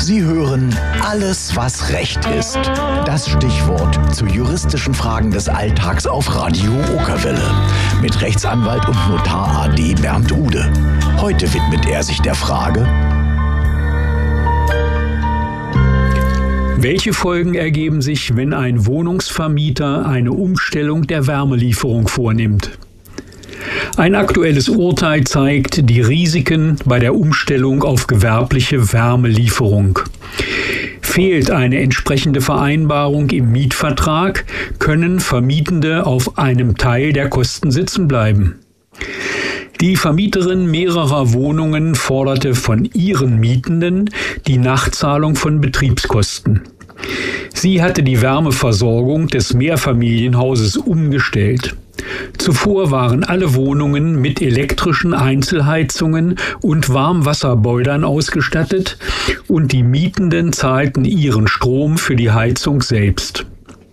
Sie hören Alles, was Recht ist. Das Stichwort zu juristischen Fragen des Alltags auf Radio Okerwelle. Mit Rechtsanwalt und Notar AD Bernd Ude. Heute widmet er sich der Frage: Welche Folgen ergeben sich, wenn ein Wohnungsvermieter eine Umstellung der Wärmelieferung vornimmt? Ein aktuelles Urteil zeigt die Risiken bei der Umstellung auf gewerbliche Wärmelieferung. Fehlt eine entsprechende Vereinbarung im Mietvertrag, können Vermietende auf einem Teil der Kosten sitzen bleiben. Die Vermieterin mehrerer Wohnungen forderte von ihren Mietenden die Nachzahlung von Betriebskosten. Sie hatte die Wärmeversorgung des Mehrfamilienhauses umgestellt. Zuvor waren alle Wohnungen mit elektrischen Einzelheizungen und Warmwasserboilern ausgestattet und die Mietenden zahlten ihren Strom für die Heizung selbst.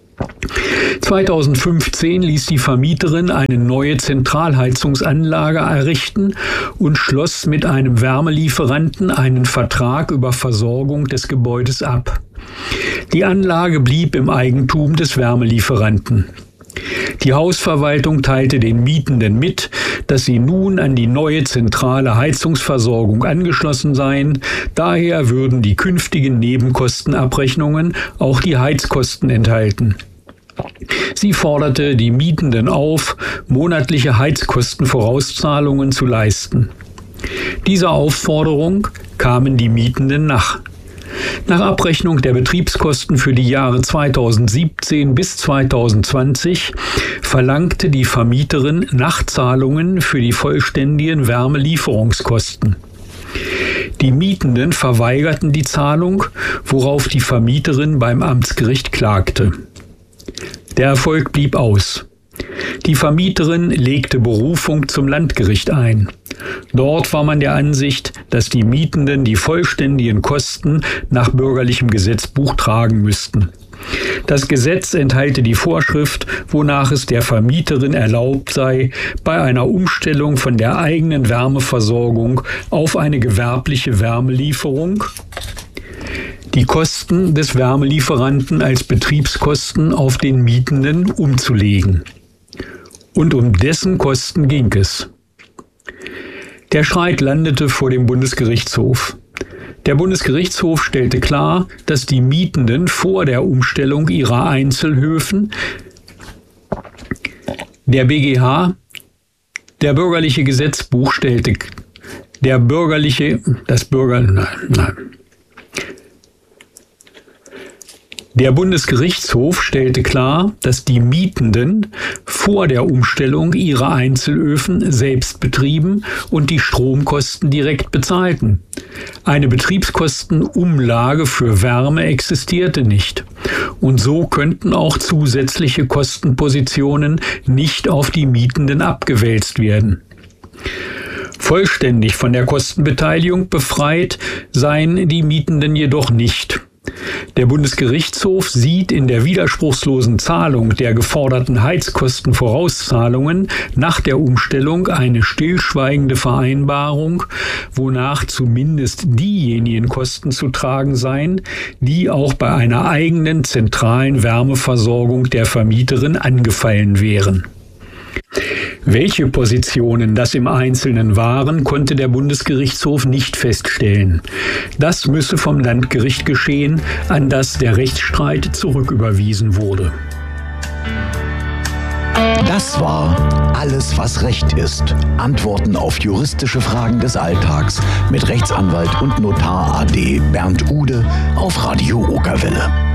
2015 ließ die Vermieterin eine neue Zentralheizungsanlage errichten und schloss mit einem Wärmelieferanten einen Vertrag über Versorgung des Gebäudes ab. Die Anlage blieb im Eigentum des Wärmelieferanten. Die Hausverwaltung teilte den Mietenden mit, dass sie nun an die neue zentrale Heizungsversorgung angeschlossen seien. Daher würden die künftigen Nebenkostenabrechnungen auch die Heizkosten enthalten. Sie forderte die Mietenden auf, monatliche Heizkostenvorauszahlungen zu leisten. Dieser Aufforderung kamen die Mietenden nach. Nach Abrechnung der Betriebskosten für die Jahre 2017 bis 2020 verlangte die Vermieterin Nachzahlungen für die vollständigen Wärmelieferungskosten. Die Mietenden verweigerten die Zahlung, worauf die Vermieterin beim Amtsgericht klagte. Der Erfolg blieb aus. Die Vermieterin legte Berufung zum Landgericht ein. Dort war man der Ansicht, dass die Mietenden die vollständigen Kosten nach bürgerlichem Gesetzbuch tragen müssten. Das Gesetz enthalte die Vorschrift, wonach es der Vermieterin erlaubt sei, bei einer Umstellung von der eigenen Wärmeversorgung auf eine gewerbliche Wärmelieferung die Kosten des Wärmelieferanten als Betriebskosten auf den Mietenden umzulegen. Und um dessen Kosten ging es. Der Streit landete vor dem Bundesgerichtshof. Der Bundesgerichtshof stellte klar, dass die Mietenden vor der Umstellung ihrer Einzelhöfen der BGH, der bürgerliche Gesetzbuch stellte, Der Bundesgerichtshof stellte klar, dass die Mietenden vor der Umstellung ihre Einzelöfen selbst betrieben und die Stromkosten direkt bezahlten. Eine Betriebskostenumlage für Wärme existierte nicht. Und so könnten auch zusätzliche Kostenpositionen nicht auf die Mietenden abgewälzt werden. Vollständig von der Kostenbeteiligung befreit seien die Mietenden jedoch nicht. Der Bundesgerichtshof sieht in der widerspruchslosen Zahlung der geforderten Heizkostenvorauszahlungen nach der Umstellung eine stillschweigende Vereinbarung, wonach zumindest diejenigen Kosten zu tragen seien, die auch bei einer eigenen zentralen Wärmeversorgung der Vermieterin angefallen wären. Welche Positionen das im Einzelnen waren, konnte der Bundesgerichtshof nicht feststellen. Das müsse vom Landgericht geschehen, an das der Rechtsstreit zurücküberwiesen wurde. Das war Alles, was Recht ist. Antworten auf juristische Fragen des Alltags mit Rechtsanwalt und Notar AD Bernd Ude auf Radio Okerwelle.